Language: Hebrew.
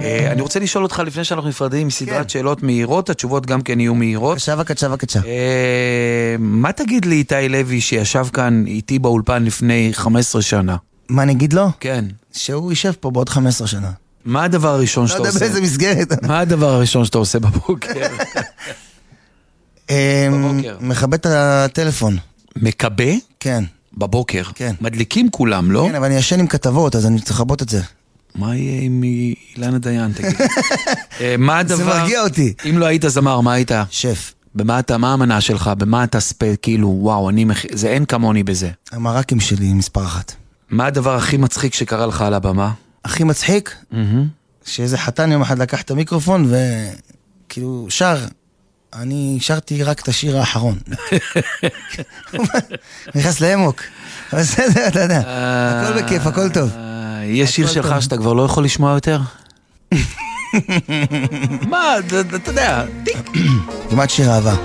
אני רוצה לשאול אותך לפני שאנחנו נפרדים סדרת שאלות מהירות, התשובות גם כן יהיו מהירות. בבקשה. מה תגיד לי איתי לוי שישב כאן איתי באולפן לפני 15 שנה? מה אני אגיד לו? כן. שהוא יישב פה בעוד 15 שנה. מה הדבר הראשון שאתה עושה? לא יודע באיזה מסגרת. מה הדבר הראשון שאתה עושה בבוקר? מכבה את הטלפון. מקבה? כן. בבוקר? כן. מדליקים כולם, לא? כן, אבל אני ישן עם כתבות, אז אני צריך לחבות את זה. מה יהיה עם אילנה דיין, תגיד? מה הדבר... זה מרגיע אותי. אם לא היית זמר, מה היית? שף. מה המנה שלך? במה אתה ספק? כאילו, וואו, זה אין כמוני בזה. המרקים שלי מספר 1. מה הדבר הכי מצחיק שקרה לך על הבמה? הכי מצחיק? שאיזה חתן יום אחד לקח את המיקרופון וכאילו שר. אני שרתי רק את השיר האחרון. נכנס לעמוק. אבל בסדר, אתה יודע. הכל בכיף, הכל טוב. יש שיר שלך שאתה כבר לא יכול לשמוע יותר? מה, אתה יודע. כמעט שיר אהבה.